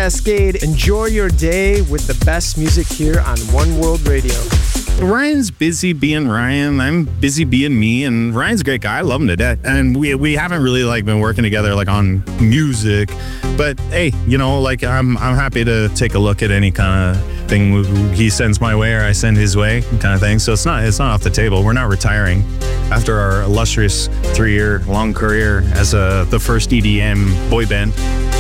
Cascade. Enjoy your day with the best music here on One World Radio. Ryan's busy being Ryan. I'm busy being me, and Ryan's a great guy. I love him to death. And we haven't really been working together on music. But hey, I'm happy to take a look at any kind of thing he sends my way or I send his way, kind of thing. So it's not off the table. We're not retiring after our illustrious 3-year long career as the first EDM boy band.